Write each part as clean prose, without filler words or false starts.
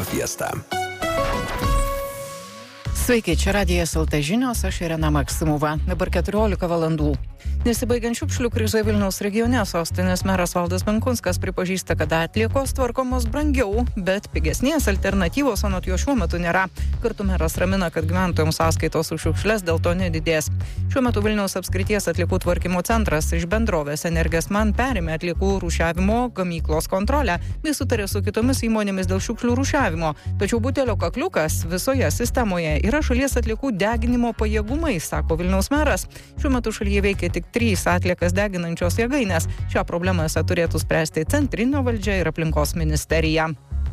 Radio Fiesta. Sveiki, čia Radijas LT žinios, aš Irena Maksimova. Dabar 14 valandų. Nesibaigiant šiukšlių krizė Vilniaus regione, sostinės meras Valdas Benkunskas pripažįsta, kad atliekos tvarkomos brangiau, bet pigesnės alternatyvos anot jo šiuo metu nėra. Kartu meras ramina, kad gyventojams sąskaitos už šiukšles dėl to nedidės. Šiuo metu Vilniaus apskrities atliekų tvarkymo centras iš bendrovės Energesman perėmė atliekų rūšiavimo gamyklos kontrolę bei sutarė su kitomis įmonėmis dėl šiukšlių rūšiavimo. Tačiau butelio kakliukas visoje sistemoje yra šalies atliekų deginimo pajėgumai, sako Vilniaus meras. Šiuo metu šalyje veikia tik 3 atliekas deginančios jėgainės. Šią problemą turėtų spręsti centrinė valdžia ir aplinkos ministerija.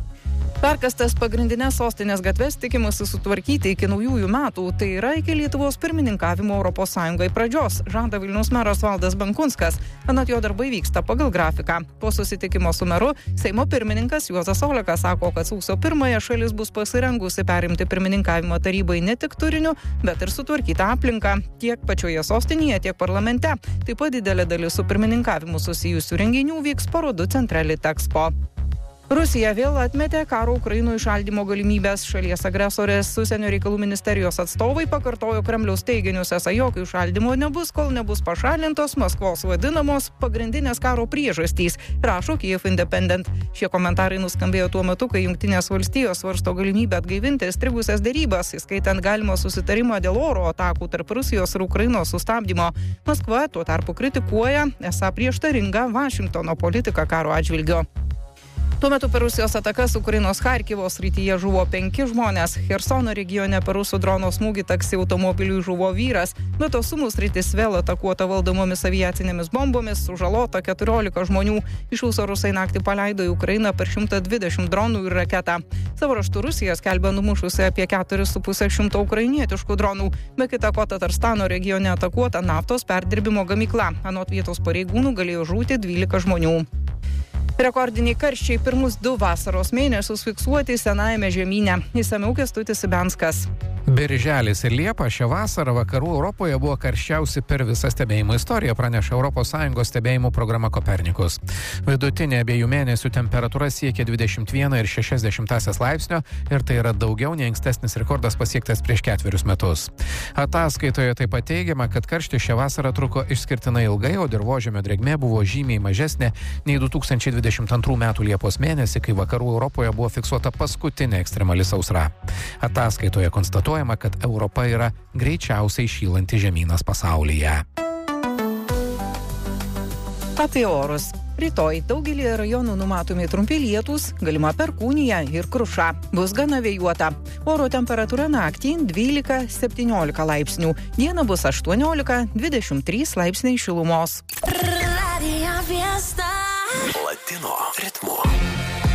Perkastas pagrindinės sostinės gatves tikimasi sutvarkyti iki naujųjų metų, tai yra iki Lietuvos pirmininkavimo ES pradžios, žada Vilniaus meras Valdas Benkunskas. Anot jo darbai vyksta pagal grafiką. Po susitikimo su meru Seimo pirmininkas Juozas Olekas sako, kad sausio 1 šalis bus pasirengusi perimti pirmininkavimo tarybai ne tik turiniu, bet ir sutvarkytą aplinką tiek pačioje sostinėje, tiek parlamente. Taip pat didelė dalis su pirmininkavimu susijusių renginių vyks parodų centre Litexpo. Rusija vėl atmetė karo Ukrainoje įšaldymo galimybės. Šalies agresorės užsienio reikalų ministerijos atstovai pakartojo Kremliaus teiginius, esą jokio įšaldymo nebus, kol nebus pašalintos Maskvos vadinamos pagrindinės karo priežastys, rašo Kyiv Independent. Šie komentarai nuskambėjo tuo metu, kai Jungtinės valstijos svarsto galimybę atgaivinti strigusias derybas, įskaitant galimą susitarimą dėl oro atakų tarp Rusijos ir Ukrainos sustabdymo. Maskva tuo tarpu kritikuoja, esą prieštaringą Vašingtono politiką karo atžvilgiu. Tuo metu per Rusijos atakas Ukrainos Charkivo srityje žuvo 5 žmonės. Chersono regione per rusų drono smūgį taksi automobiliui žuvo vyras. Be to Sumų sritis vėl atakuota valdomomis aviacinėmis bombomis, sužalota 14 žmonių. Iš viso rusai naktį paleido į Ukrainą per 120 dronų ir raketą. Savo raštu Rusija skelbia numušusi apie 4,5 ukrainietiškų dronų. Be kita ko Tatarstano regione atakuota naftos perdirbimo gamykla. Anot vietos pareigūnų galėjo žūti 12 žmonių. Rekordiniai karščiai pirmus 2 vasaros mėnesius fiksuoti Senajame žemyne. Išsamiau Kęstutis Ibenskas. Birželis ir Liepa šią vasarą vakarų Europoje buvo karščiausi per visą stebėjimo istoriją, praneša ES stebėjimų programa Kopernikus. Vidutinė abiejų mėnesių temperatūra siekia 21,6 laipsnio ir tai yra daugiau nei ankstesnis rekordas pasiektas prieš 4 metus. Ataskaitoje taip pat teigiama, kad karštis šią vasarą truko išskirtinai ilgai, o dirvožemio drėgmė buvo žymiai mažesnė nei 2022 metų Liepos mėnesį, kai vakarų Europoje buvo fiksuota paskutinė ekstremali sausra. Ataskaitoje konstatuojama, kad Europa yra greičiausiai šylanti žemynas pasaulyje. Apie orus. Rytoj daugelį rajonų numatomi trumpi lietūs, galima perkūnija ir kruša. Bus gana vėjuota. Oro temperatūra naktį 12-17 laipsnių. Dieną bus 18-23 laipsniai šilumos. Latino ritmu.